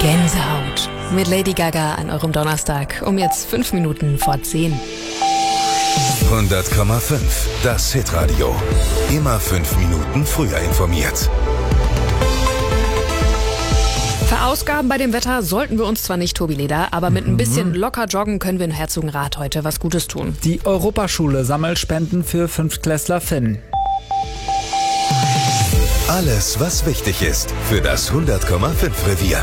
Gänsehaut mit Lady Gaga an eurem Donnerstag um jetzt 5 Minuten vor 10. 100,5, das Hitradio. Immer 5 Minuten früher informiert. Verausgaben bei dem Wetter sollten wir uns zwar nicht, Tobi Leder, aber mit ein bisschen locker joggen können wir in Herzogenrath heute was Gutes tun. Die Europaschule sammelt Spenden für Fünftklässler Finn. Alles, was wichtig ist für das 100,5 Revier.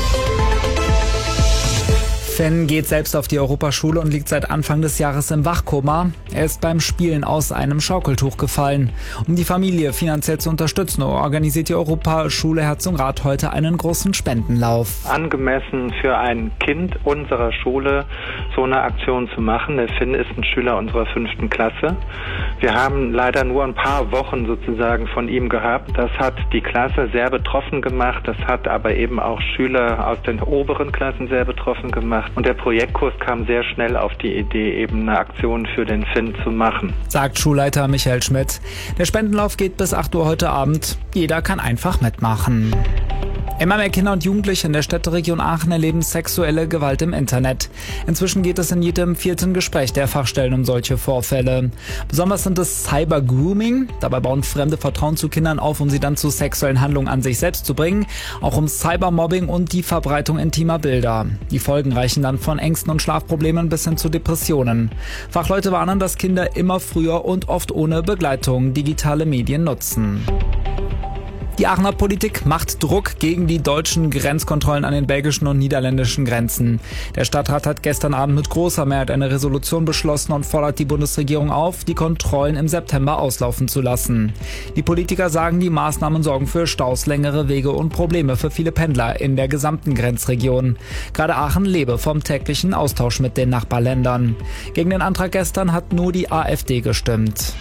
Finn geht selbst auf die Europaschule und liegt seit Anfang des Jahres im Wachkoma. Er ist beim Spielen aus einem Schaukeltuch gefallen. Um die Familie finanziell zu unterstützen, organisiert die Europaschule Herzogenrath heute einen großen Spendenlauf. Angemessen für ein Kind unserer Schule so eine Aktion zu machen. Der Finn ist ein Schüler unserer 5. Klasse. Wir haben leider nur ein paar Wochen sozusagen von ihm gehabt. Das hat die Klasse sehr betroffen gemacht. Das hat aber eben auch Schüler aus den oberen Klassen sehr betroffen gemacht. Und der Projektkurs kam sehr schnell auf die Idee, eben eine Aktion für den Finn zu machen. Sagt Schulleiter Michael Schmidt. Der Spendenlauf geht bis 8 Uhr heute Abend. Jeder kann einfach mitmachen. Immer mehr Kinder und Jugendliche in der Städteregion Aachen erleben sexuelle Gewalt im Internet. Inzwischen geht es in jedem 4. Gespräch der Fachstellen um solche Vorfälle. Besonders sind es Cyber-Grooming. Dabei bauen Fremde Vertrauen zu Kindern auf, um sie dann zu sexuellen Handlungen an sich selbst zu bringen. Auch um Cybermobbing und die Verbreitung intimer Bilder. Die Folgen reichen dann von Ängsten und Schlafproblemen bis hin zu Depressionen. Fachleute warnen, dass Kinder immer früher und oft ohne Begleitung digitale Medien nutzen. Die Aachener Politik macht Druck gegen die deutschen Grenzkontrollen an den belgischen und niederländischen Grenzen. Der Stadtrat hat gestern Abend mit großer Mehrheit eine Resolution beschlossen und fordert die Bundesregierung auf, die Kontrollen im September auslaufen zu lassen. Die Politiker sagen, die Maßnahmen sorgen für Staus, längere Wege und Probleme für viele Pendler in der gesamten Grenzregion. Gerade Aachen lebe vom täglichen Austausch mit den Nachbarländern. Gegen den Antrag gestern hat nur die AfD gestimmt.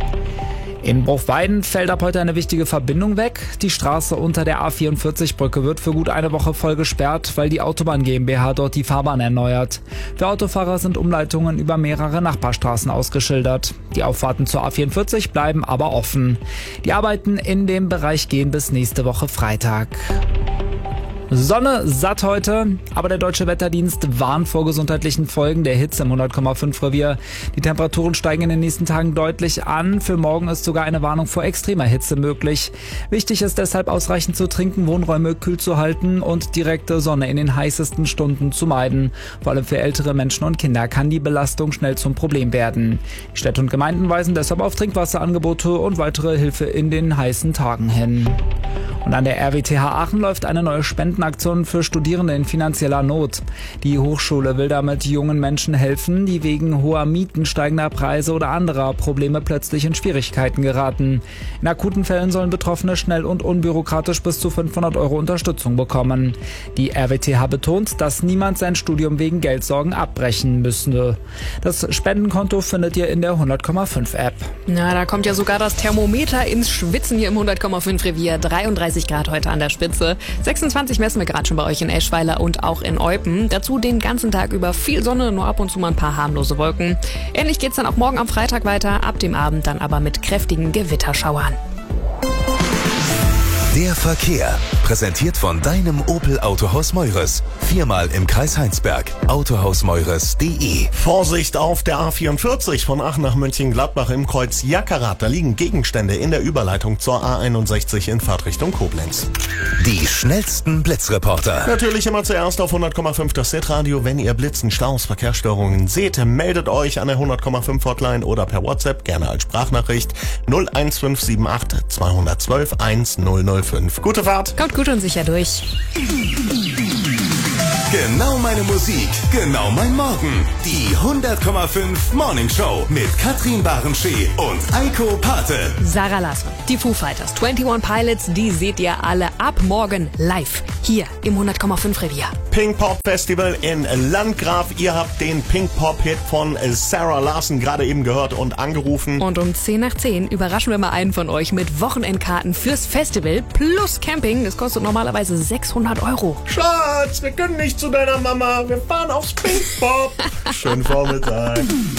In Bruchweiden fällt ab heute eine wichtige Verbindung weg. Die Straße unter der A44-Brücke wird für gut eine Woche voll gesperrt, weil die Autobahn GmbH dort die Fahrbahn erneuert. Für Autofahrer sind Umleitungen über mehrere Nachbarstraßen ausgeschildert. Die Auffahrten zur A44 bleiben aber offen. Die Arbeiten in dem Bereich gehen bis nächste Woche Freitag. Sonne satt heute, aber der Deutsche Wetterdienst warnt vor gesundheitlichen Folgen der Hitze im 100,5 Revier. Die Temperaturen steigen in den nächsten Tagen deutlich an. Für morgen ist sogar eine Warnung vor extremer Hitze möglich. Wichtig ist deshalb ausreichend zu trinken, Wohnräume kühl zu halten und direkte Sonne in den heißesten Stunden zu meiden. Vor allem für ältere Menschen und Kinder kann die Belastung schnell zum Problem werden. Die Städte und Gemeinden weisen deshalb auf Trinkwasserangebote und weitere Hilfe in den heißen Tagen hin. Und an der RWTH Aachen läuft eine neue Spendenaktion für Studierende in finanzieller Not. Die Hochschule will damit jungen Menschen helfen, die wegen hoher Mieten, steigender Preise oder anderer Probleme plötzlich in Schwierigkeiten geraten. In akuten Fällen sollen Betroffene schnell und unbürokratisch bis zu 500 € Unterstützung bekommen. Die RWTH betont, dass niemand sein Studium wegen Geldsorgen abbrechen müsste. Das Spendenkonto findet ihr in der 100,5 App. Na, da kommt ja sogar das Thermometer ins Schwitzen hier im 100,5 Revier. 33 Grad heute an der Spitze. 26 messen wir gerade schon bei euch in Eschweiler und auch in Eupen. Dazu den ganzen Tag über viel Sonne, nur ab und zu mal ein paar harmlose Wolken. Ähnlich geht's dann auch morgen am Freitag weiter, ab dem Abend dann aber mit kräftigen Gewitterschauern. Der Verkehr, präsentiert von deinem Opel Autohaus Meures. 4-mal im Kreis Heinsberg. Autohausmeures.de. Vorsicht auf der A44 von Aachen nach Mönchengladbach im Kreuz Jackerath. Da liegen Gegenstände in der Überleitung zur A61 in Fahrtrichtung Koblenz. Die schnellsten Blitzreporter. Natürlich immer zuerst auf 100,5 das Hitradio. Wenn ihr Blitzen, Staus, Verkehrsstörungen seht, meldet euch an der 100,5 Hotline oder per WhatsApp, gerne als Sprachnachricht 01578 212 1005. Gute Fahrt. Kommt gut und sicher durch. Genau meine Musik, genau mein Morgen. Die 100,5 Morning Show mit Katrin Barenschee und Eiko Pate. Sarah Larsson, die Foo Fighters, 21 Pilots, die seht ihr alle ab morgen live hier im 100,5 Revier. Pink Pop Festival in Landgraf. Ihr habt den Pink Pop Hit von Sarah Larsson gerade eben gehört und angerufen. Und um 10 nach 10 überraschen wir mal einen von euch mit Wochenendkarten fürs Festival plus Camping. Das kostet normalerweise 600 €. Schatz, wir können nicht zu deiner Mama. Wir fahren aufs Pink Pop. Schönen Vormittag.